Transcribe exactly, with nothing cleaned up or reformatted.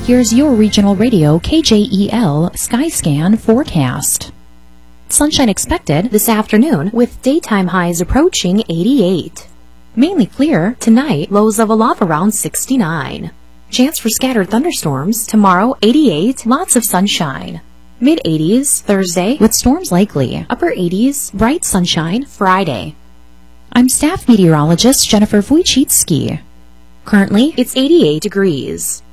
Here's your regional radio K J E L Skyscan forecast. Sunshine expected this afternoon with daytime highs approaching eighty-eight. Mainly clear tonight, lows level off around sixty-nine. Chance for scattered thunderstorms tomorrow, eighty-eight, lots of sunshine. mid eighties Thursday with storms likely. Upper eighties, bright sunshine Friday. I'm staff meteorologist Jennifer Wojcicki. Currently, it's eighty-eight degrees.